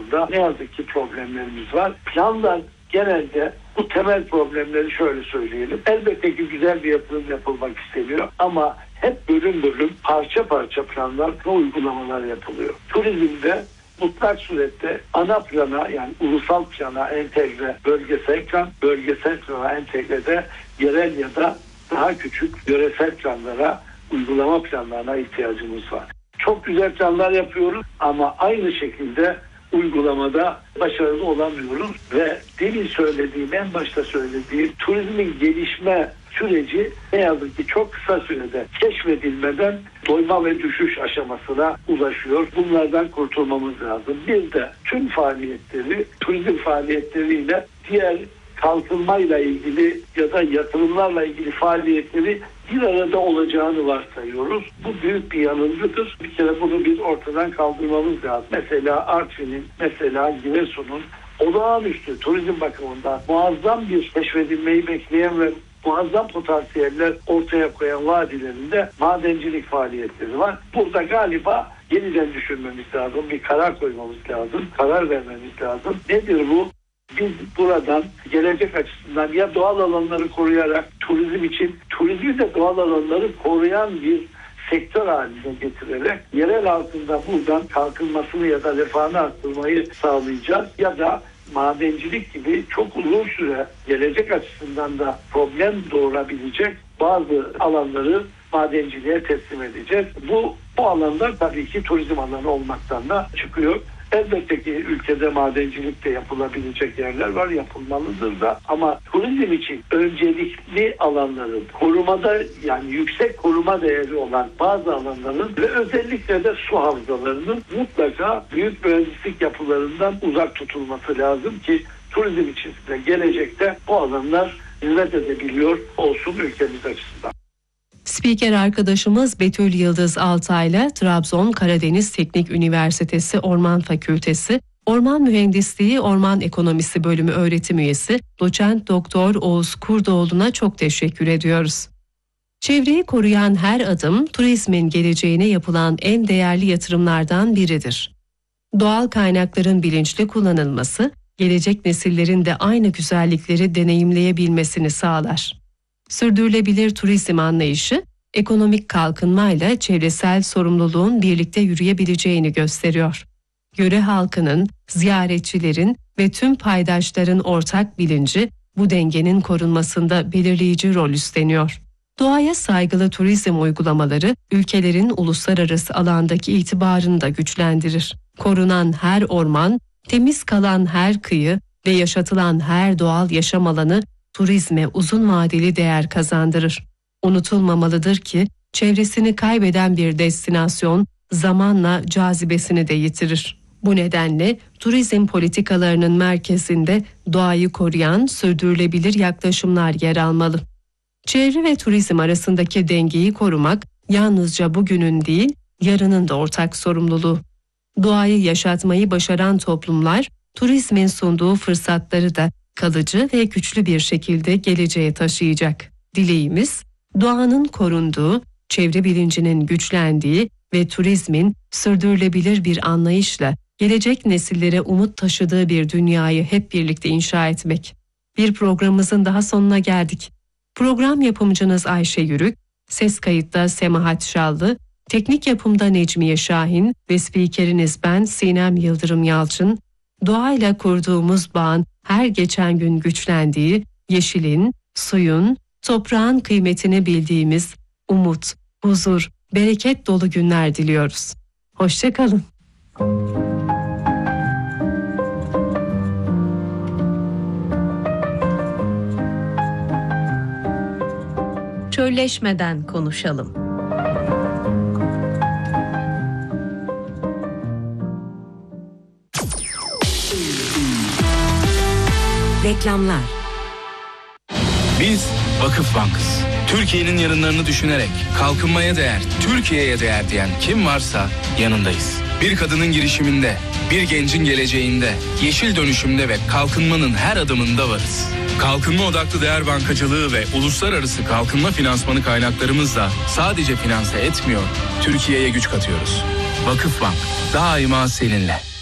anlamında ne yazık ki problemlerimiz var. Planlar genelde bu temel problemleri şöyle söyleyelim. Elbette ki güzel bir yatırım yapılmak isteniyor ama hep bölüm bölüm parça parça planlar ve uygulamalar yapılıyor. Turizmde mutlak surette ana plana, yani ulusal plana entegre bölgesel plan, bölgesel plana entegre de yerel ya da daha küçük yöresel planlara, uygulama planlarına ihtiyacımız var. Çok güzel planlar yapıyoruz ama aynı şekilde uygulamada başarılı olamıyoruz ve demin söylediğim, en başta söylediğim turizmin gelişme süreci ne yazık ki çok kısa sürede keşfedilmeden doyma ve düşüş aşamasına ulaşıyor. Bunlardan kurtulmamız lazım. Bir de tüm faaliyetleri, turizm faaliyetleriyle diğer kalkınmayla ilgili ya da yatırımlarla ilgili faaliyetleri bir arada olacağını varsayıyoruz. Bu büyük bir yanılgıdır. Bir kere bunu bir ortadan kaldırmamız lazım. Mesela Artvin'in, mesela Giresun'un olağanüstü turizm bakımından muazzam bir keşfedilmeyi bekleyen ve muazzam potansiyeller ortaya koyan vadilerinde madencilik faaliyetleri var. Burada galiba yeniden düşünmemiz lazım. Bir karar koymamız lazım. Karar vermemiz lazım. Nedir bu? Biz buradan gelecek açısından ya doğal alanları koruyarak turizm için turizmi de doğal alanları koruyan bir sektör haline getirerek yerel halkında buradan kalkınmasını ya da refahını arttırmayı sağlayacağız ya da madencilik gibi çok uzun süre gelecek açısından da problem doğurabilecek bazı alanları madenciliğe teslim edeceğiz. Bu alanlar tabii ki turizm alanı olmaktan da çıkıyor. Elbette ki ülkede madencilik de yapılabilecek yerler var, yapılmalıdır da ama turizm için öncelikli alanların korumada, yani yüksek koruma değeri olan bazı alanların ve özellikle de su havzalarının mutlaka büyük mühendislik yapılarından uzak tutulması lazım ki turizm için de gelecekte bu alanlar hizmet edebiliyor olsun ülkemiz açısından. Spiker arkadaşımız Betül Yıldız Altay'la Trabzon Karadeniz Teknik Üniversitesi Orman Fakültesi Orman Mühendisliği Orman Ekonomisi Bölümü öğretim üyesi Doçent Doktor Oğuz Kurdoğlu'na çok teşekkür ediyoruz. Çevreyi koruyan her adım turizmin geleceğine yapılan en değerli yatırımlardan biridir. Doğal kaynakların bilinçli kullanılması, gelecek nesillerin de aynı güzellikleri deneyimleyebilmesini sağlar. Sürdürülebilir turizm anlayışı, ekonomik kalkınmayla çevresel sorumluluğun birlikte yürüyebileceğini gösteriyor. Yöre halkının, ziyaretçilerin ve tüm paydaşların ortak bilinci bu dengenin korunmasında belirleyici rol üstleniyor. Doğaya saygılı turizm uygulamaları ülkelerin uluslararası alandaki itibarını da güçlendirir. Korunan her orman, temiz kalan her kıyı ve yaşatılan her doğal yaşam alanı turizme uzun vadeli değer kazandırır. Unutulmamalıdır ki çevresini kaybeden bir destinasyon zamanla cazibesini de yitirir. Bu nedenle turizm politikalarının merkezinde doğayı koruyan sürdürülebilir yaklaşımlar yer almalı. Çevre ve turizm arasındaki dengeyi korumak yalnızca bugünün değil, yarının da ortak sorumluluğu. Doğayı yaşatmayı başaran toplumlar, turizmin sunduğu fırsatları da kalıcı ve güçlü bir şekilde geleceğe taşıyacak. Dileğimiz, doğanın korunduğu, çevre bilincinin güçlendiği ve turizmin sürdürülebilir bir anlayışla gelecek nesillere umut taşıdığı bir dünyayı hep birlikte inşa etmek. Bir programımızın daha sonuna geldik. Program yapımcınız Ayşe Yürük, ses kayıtta Semahat Şallı, teknik yapımda Necmiye Şahin ve spikeriniz ben Sinem Yıldırım Yalçın. Doğayla kurduğumuz bağın her geçen gün güçlendiği, yeşilin, suyun, toprağın kıymetini bildiğimiz umut, huzur, bereket dolu günler diliyoruz. Hoşça kalın. Çölleşmeden konuşalım. Reklamlar. Biz Vakıf Bank'ız. Türkiye'nin yarınlarını düşünerek kalkınmaya değer, Türkiye'ye değer diyen kim varsa yanındayız. Bir kadının girişiminde, bir gencin geleceğinde, yeşil dönüşümde ve kalkınmanın her adımında varız. Kalkınma odaklı değer bankacılığı ve uluslararası kalkınma finansmanı kaynaklarımızla sadece finanse etmiyor, Türkiye'ye güç katıyoruz. Vakıf Bank, daima seninle.